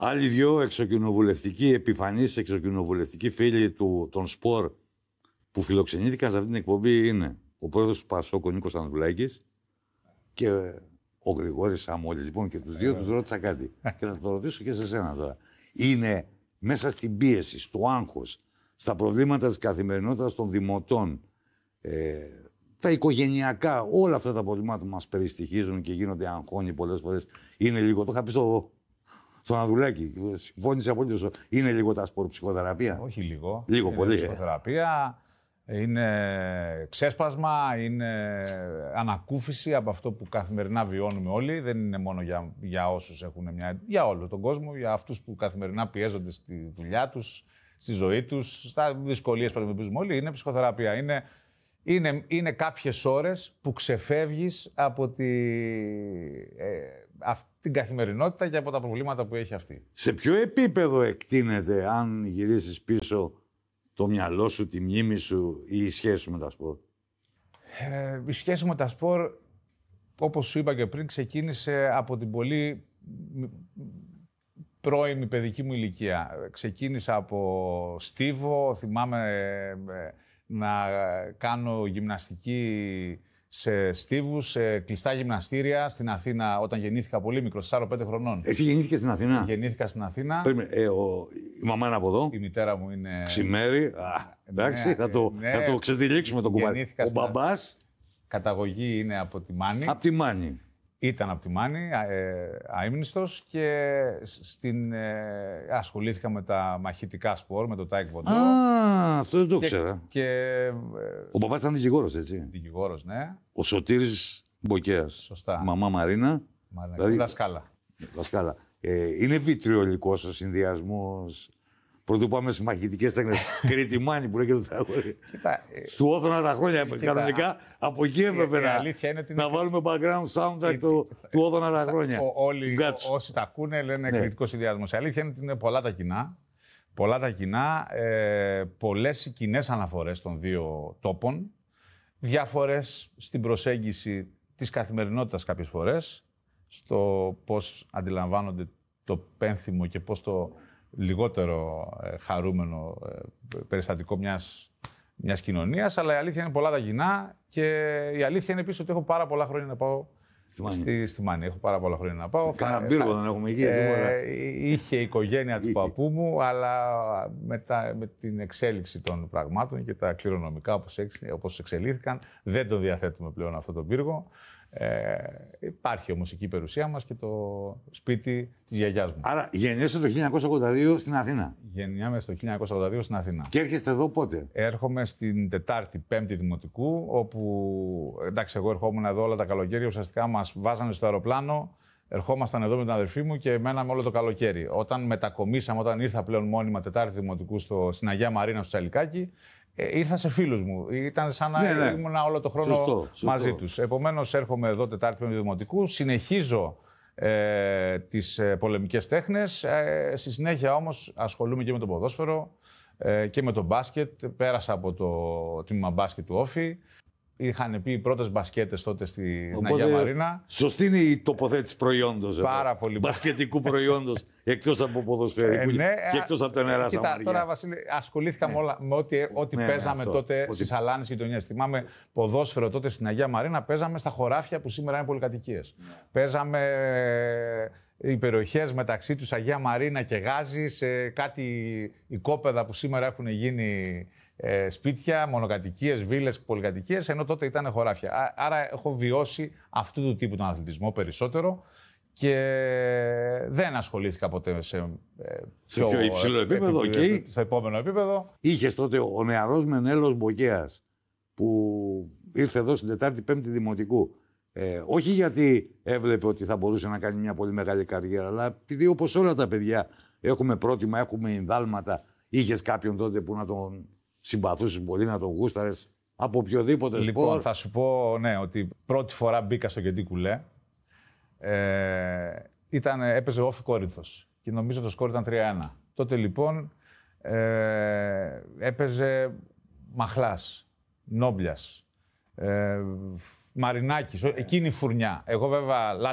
Άλλοι δυο εξοκοινοβουλευτικοί, επιφανείς εξοκοινοβουλευτικοί φίλοι των σπορ που φιλοξενήθηκαν σε αυτή την εκπομπή είναι ο πρόεδρος του ΠΑΣΟΚ, ο Νίκος Ανδρουλάκης, και ο Γρηγόρης Σαμόλης. Λοιπόν, και τους δύο τους ρώτησα κάτι. Και θα το ρωτήσω και σε σένα τώρα. Είναι μέσα στην πίεση, στο άγχος, στα προβλήματα της καθημερινότητας των δημοτών, τα οικογενειακά, όλα αυτά τα προβλήματα που μας περιστοιχίζουν και γίνονται αγχώνοι πολλές φορές. Είναι λίγο, το είχα πει στον Ανδρουλάκη, συμφώνησε απολύτως, είναι λίγο τα σπορ ψυχοθεραπεία. Όχι λίγο. Λίγο είναι πολύ. Ψυχοθεραπεία, είναι ξέσπασμα, είναι ανακούφιση από αυτό που καθημερινά βιώνουμε όλοι. Δεν είναι μόνο για όσους έχουν για όλο τον κόσμο, για αυτούς που καθημερινά πιέζονται στη δουλειά τους, στη ζωή τους, στα δυσκολίες που αντιμετωπίζουμε όλοι. Είναι ψυχοθεραπεία. Είναι κάποιες ώρες που ξεφεύγεις από την καθημερινότητα και από τα προβλήματα που έχει αυτή. Σε ποιο επίπεδο εκτείνεται, αν γυρίσεις πίσω, το μυαλό σου, τη μνήμη σου ή η σχέση σου με τα σπορ? Η σχέση με τα σπορ, όπως σου είπα και πριν, ξεκίνησε από την πολύ πρώιμη παιδική μου ηλικία. Ξεκίνησα από στίβο, θυμάμαι να κάνω γυμναστική σε στίβους, σε κλειστά γυμναστήρια στην Αθήνα όταν γεννήθηκα πολύ μικρός, 4-5 χρονών. Εσύ γεννήθηκες στην Αθήνα? Γεννήθηκα στην Αθήνα. Η μαμά είναι από εδώ. Η μητέρα μου είναι... Ξημέρι. Εντάξει, θα το ξετυλίξουμε το κουμπάρι. Ο μπαμπάς... Καταγωγή είναι από τη Μάνη. Από τη Μάνη. Ήταν από τη Μάνη, αείμνηστος, και ασχολήθηκα με τα μαχητικά σπορ, με το τάικβοντό. Αυτό δεν το ήξερα. Ο παπάς ήταν δικηγόρος, έτσι? Δικηγόρος, ναι. Ο Σωτήρης Μποκέας. Σωστά. Μαμά Μαρίνα. Δηλαδή, δασκάλα. Είναι βιτριολικός ο συνδυασμός. Πρωτού πάμε στις μαχητικές τέχνες. Κρήτη Μάνη που λέγεται το τραγούδι. Στου Όθωνα τα χρόνια. Κανονικά από εκεί έπρεπε να βάλουμε background soundtrack του Όθωνα τα χρόνια. Όλοι όσοι τα ακούνε λένε εκπληκτικό συνδυασμός. Η αλήθεια είναι ότι είναι πολλά τα κοινά. Πολλά τα κοινά. Πολλές οι κοινές αναφορές των δύο τόπων. Διαφορές στην προσέγγιση της καθημερινότητας κάποιες φορές. Στο πώς αντιλαμβάνονται το πένθυμο και πώς το λιγότερο χαρούμενο περιστατικό μιας κοινωνίας, αλλά η αλήθεια είναι πολλά τα κοινά και η αλήθεια είναι επίσης ότι έχω πάρα πολλά χρόνια να πάω στη Μάνη. Έχω πάρα πολλά χρόνια να πάω. Κανένα πύργο δεν έχουμε εκεί. Είχε η οικογένεια του παππού μου, αλλά με την εξέλιξη των πραγμάτων και τα κληρονομικά όπως εξελίχθηκαν, δεν το διαθέτουμε πλέον αυτό το πύργο. Υπάρχει όμως εκεί η περιουσία μας και το σπίτι της γιαγιάς μου. Άρα γεννιέσαι το 1982 στην Αθήνα. Γεννιάμαι στο 1982 στην Αθήνα. Και έρχεστε εδώ πότε? Έρχομαι στην Τετάρτη, Πέμπτη Δημοτικού, όπου εντάξει, εγώ ερχόμουν εδώ όλα τα καλοκαίρια. Ουσιαστικά μας βάζανε στο αεροπλάνο, ερχόμασταν εδώ με την αδερφή μου και μέναμε όλο το καλοκαίρι. Όταν μετακομίσαμε, όταν ήρθα πλέον μόνιμα Τετάρτη Δημοτικού στην Αγία Μαρίνα στο Τσαλικάκι, ήρθα σε φίλους μου. Ήταν σαν να ήμουν όλο το χρόνο μαζί τους. Επομένως, έρχομαι εδώ Τετάρτη Πέμπτη Δημοτικού, συνεχίζω τις πολεμικές τέχνες. Στη συνέχεια όμως ασχολούμαι και με το ποδόσφαιρο και με το μπάσκετ. Πέρασα από το τμήμα μπάσκετ του Όφη. Είχαν πει οι πρώτες μπασκέτες τότε στην Αγία Μαρίνα. Σωστή είναι η τοποθέτηση προϊόντος. Πάρα πολύ. Μπασκετικού προϊόντος, εκτός από ποδοσφαιρικού και εκτός από τα νερά Σαμαριά. Τώρα, Βασίλη, ασχολήθηκα με ό,τι παίζαμε τότε στις Αλάνες γειτονιές. Θυμάμαι ποδόσφαιρο τότε στην Αγία Μαρίνα, παίζαμε στα χωράφια που σήμερα είναι πολυκατοικίες. Παίζαμε οι περιοχές μεταξύ τους Αγία Μαρίνα και Γάζη, σε κάτι οικόπεδα που σήμερα έχουν γίνει σπίτια, μονοκατοικίες, βίλες, πολυκατοικίες, ενώ τότε ήταν χωράφια. Άρα έχω βιώσει αυτού του τύπου τον αθλητισμό περισσότερο και δεν ασχολήθηκα ποτέ σε πιο υψηλό επίπεδο. Στο επόμενο επίπεδο. Είχες τότε ο νεαρός Μενέλος Μποκέας που ήρθε εδώ στην Τετάρτη Πέμπτη Δημοτικού. Όχι γιατί έβλεπε ότι θα μπορούσε να κάνει μια πολύ μεγάλη καριέρα, αλλά επειδή όπως όλα τα παιδιά έχουμε πρότιμα, έχουμε ενδάλματα, είχες κάποιον τότε που να τον συμπαθούσες πολύ, να τον γούσταρες από οποιοδήποτε σπορ? Λοιπόν, θα σου πω ότι πρώτη φορά μπήκα στο Κεντή Κουλέ. Έπαιζε Όφη Κόρινθος και νομίζω το σκορ ήταν 3-1. Τότε λοιπόν έπαιζε Μαχλάς, Νόμπλιας, Μαρινάκης, εκείνη η φουρνιά. Εγώ βέβαια